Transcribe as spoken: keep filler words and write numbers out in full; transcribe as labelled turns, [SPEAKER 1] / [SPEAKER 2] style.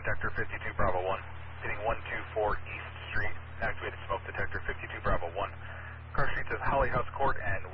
[SPEAKER 1] detector fifty-two Bravo one. Getting one two four East Street. Activated smoke detector fifty-two Bravo one. Car Street says Holly House Court and